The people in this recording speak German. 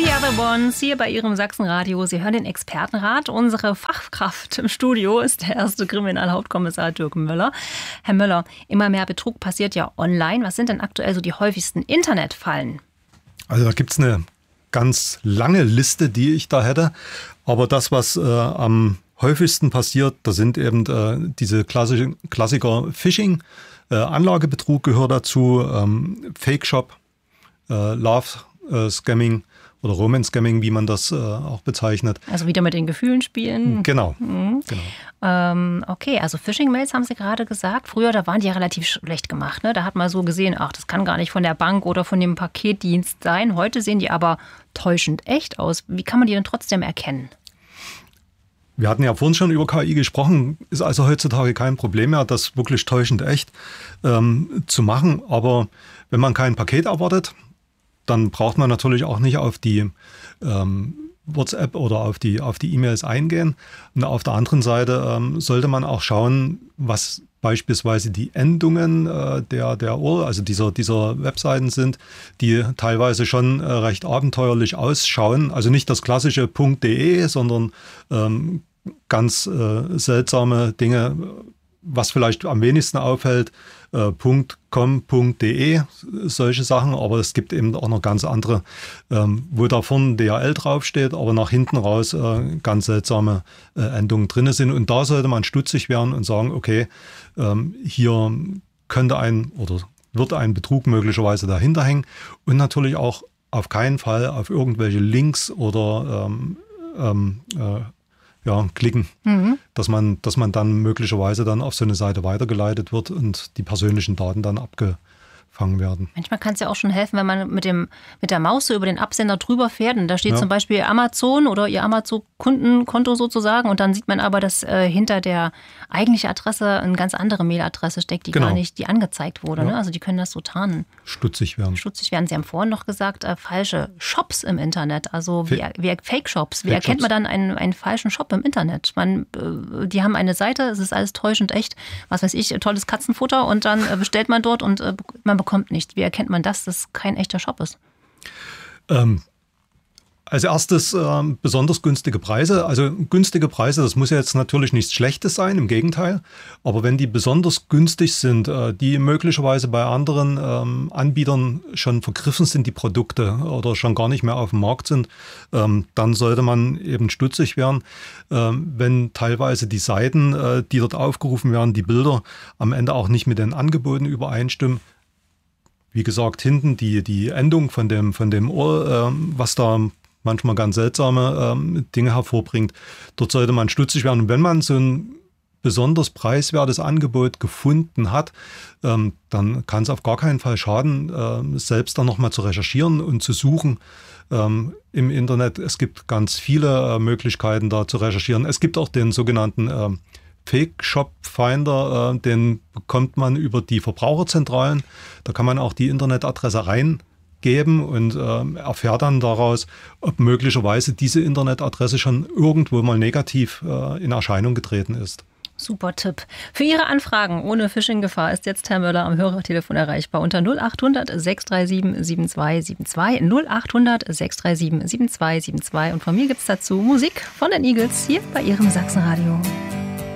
The Other Ones hier bei Ihrem Sachsenradio. Sie hören den Expertenrat. Unsere Fachkraft im Studio ist der erste Kriminalhauptkommissar Dirk Möller. Herr Möller, immer mehr Betrug passiert ja online. Was sind denn aktuell so die häufigsten Internetfallen? Also da gibt es eine ganz lange Liste, die ich da hätte. Aber das, was am häufigsten passiert, da sind eben diese Klassiker Phishing, Anlagebetrug gehört dazu, Fake-Shop, Love-Scamming oder Romance-Scamming, wie man das auch bezeichnet. Also wieder mit den Gefühlen spielen. Genau. Genau. Okay, also Phishing-Mails haben Sie gerade gesagt. Früher, da waren die ja relativ schlecht gemacht. Ne? Da hat man so gesehen, ach, das kann gar nicht von der Bank oder von dem Paketdienst sein. Heute sehen die aber täuschend echt aus. Wie kann man die denn trotzdem erkennen? Wir hatten ja vorhin schon über KI gesprochen, ist also heutzutage kein Problem mehr, das wirklich täuschend echt zu machen. Aber wenn man kein Paket erwartet, dann braucht man natürlich auch nicht auf die WhatsApp oder auf die E-Mails eingehen. Und auf der anderen Seite sollte man auch schauen, was beispielsweise die Endungen der URL, also dieser Webseiten sind, die teilweise schon recht abenteuerlich ausschauen. Also nicht das klassische .de, sondern ganz seltsame Dinge, was vielleicht am wenigsten auffällt, .com.de, solche Sachen, aber es gibt eben auch noch ganz andere, wo da vorne DHL draufsteht, aber nach hinten raus ganz seltsame Endungen drin sind. Und da sollte man stutzig werden und sagen, okay, hier könnte wird ein Betrug möglicherweise dahinter hängen und natürlich auch auf keinen Fall auf irgendwelche Links oder klicken, dass man dann möglicherweise dann auf so eine Seite weitergeleitet wird und die persönlichen Daten dann abgefangen werden. Manchmal kann es ja auch schon helfen, wenn man mit der Maus so über den Absender drüber fährt und da steht zum Beispiel Amazon oder Ihr Amazon-Kundenkonto sozusagen und dann sieht man aber, dass hinter der eigentlichen Adresse eine ganz andere Mailadresse steckt, die gar nicht die angezeigt wurde. Ne? Also die können das so tarnen. Stutzig werden. Sie haben vorhin noch gesagt, falsche Shops im Internet, also Fake-Shops. Wie erkennt man dann einen falschen Shop im Internet? Die haben eine Seite, es ist alles täuschend echt, was weiß ich, tolles Katzenfutter und dann bestellt man dort und man bekommt nichts. Wie erkennt man das, dass es kein echter Shop ist? Als erstes besonders günstige Preise. Also günstige Preise, das muss ja jetzt natürlich nichts Schlechtes sein, im Gegenteil. Aber wenn die besonders günstig sind, die möglicherweise bei anderen Anbietern schon vergriffen sind, die Produkte oder schon gar nicht mehr auf dem Markt sind, dann sollte man eben stutzig werden. Wenn teilweise die Seiten, die dort aufgerufen werden, die Bilder am Ende auch nicht mit den Angeboten übereinstimmen. Wie gesagt, hinten die Endung von dem Ohr, was da manchmal ganz seltsame Dinge hervorbringt. Dort sollte man stutzig werden. Und wenn man so ein besonders preiswertes Angebot gefunden hat, dann kann es auf gar keinen Fall schaden, selbst dann nochmal zu recherchieren und zu suchen im Internet. Es gibt ganz viele Möglichkeiten, da zu recherchieren. Es gibt auch den sogenannten Fake-Shop-Finder, den bekommt man über die Verbraucherzentralen. Da kann man auch die Internetadresse reingeben und erfährt dann daraus, ob möglicherweise diese Internetadresse schon irgendwo mal negativ in Erscheinung getreten ist. Super Tipp. Für Ihre Anfragen ohne Phishing-Gefahr ist jetzt Herr Möller am Hörertelefon erreichbar unter 0800 637 7272 0800 637 7272 und von mir gibt es dazu Musik von den Eagles hier bei Ihrem Sachsenradio.